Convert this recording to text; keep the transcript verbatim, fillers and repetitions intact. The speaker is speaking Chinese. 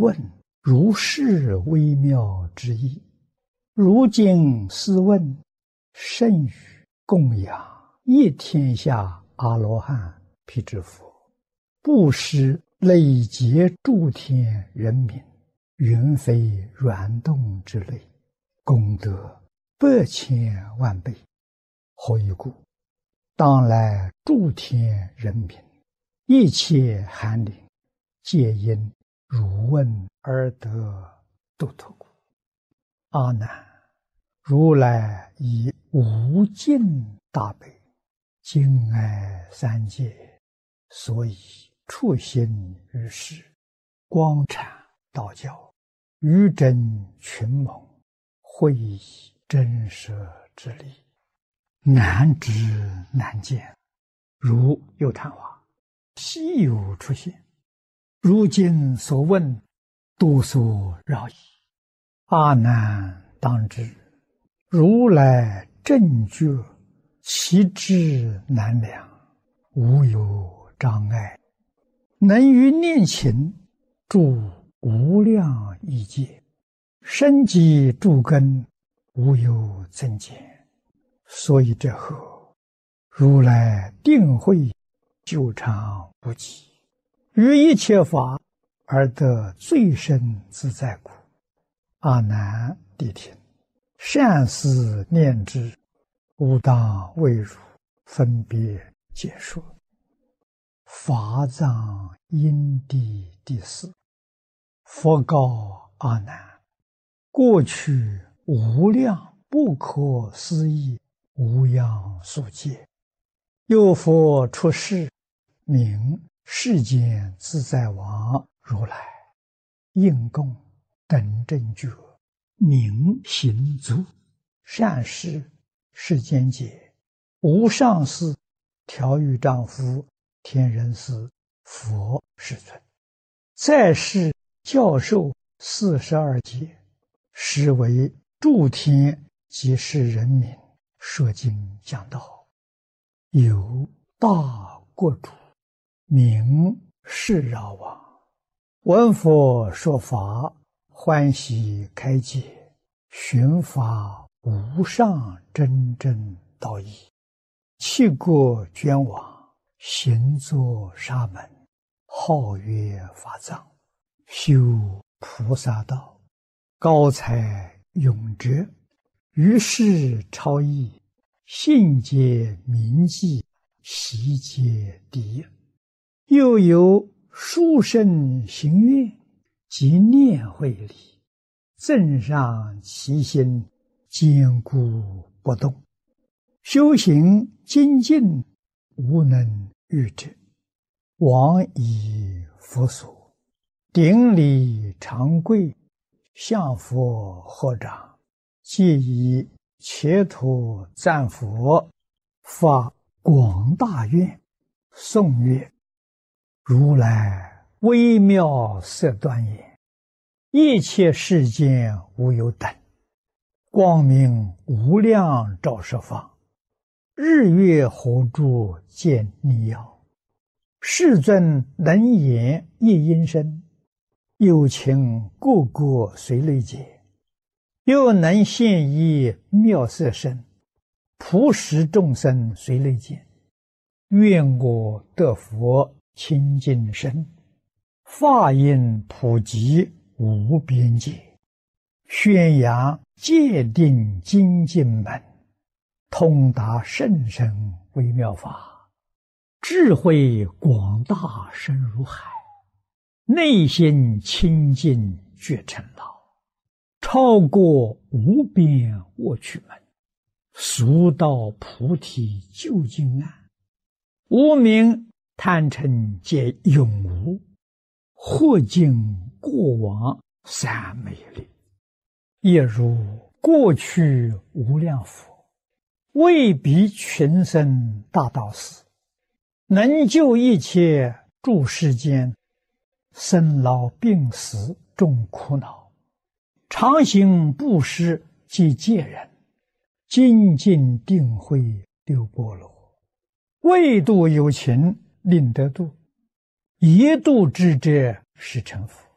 问如是微妙之意。如今试问，甚于供养一天下阿罗汉辟支佛，布施累劫诸天人民，云非软动之类，功德百千万倍。何以故？当来诸天人民，一切寒灵，皆因汝问而得度脱故。阿难，如来以无尽大悲，敬爱三界，所以处心于世，光阐道教，于真群蒙，会以真实之理，难知难见，如有昙花，稀有出现。如今所问，多所扰矣。阿难当知，如来正觉，其智难量，无有障碍，能于念勤住无量亿界，深积诸根，无有增减。所以这后，如来定慧久长不极，于一切法而得最深自在故。阿难谛听，善思念之，吾当为汝分别解说。法藏因地第四。佛告阿难：过去无量不可思议无量数劫，有佛出世，名世间自在王如来，应供等正觉，明行足，善事世间解，无上士，调御丈夫，天人师，佛世尊，在世教授四十二劫，实为诸天及世人民说经讲道。有大国主，名释饶王，闻佛说法，欢喜开解，寻法无上真正道义，弃国捐往，行作沙门，号曰法藏，修菩萨道，高才永哲，于世超逸，信解铭记，习皆第一。又有殊胜行愿及念慧力，增上其心，坚固不动，修行精进，无能御之。往以佛所，顶礼长跪，向佛合掌，皆以切土赞佛，发广大愿，颂曰：如来微妙色端严，一切世间无有等，光明无量照十方，日月火柱见逆耀，世尊能言一音声，有情个个随类解，又能现一妙色身，普使众生随类见。愿我得佛清净身，法音普及无边界，宣扬戒定精进门，通达甚深微妙法，智慧广大深如海，内心清净觉成老，超过无边卧趣门，速到菩提究竟岸，无明贪嗔皆永无，或尽过往三昧力，也如过去无量佛，为彼群生大道士，能救一切诸世间生老病死众苦恼，常行布施及戒人，精进定慧六波罗，为度有情令得度，一度之者是成佛。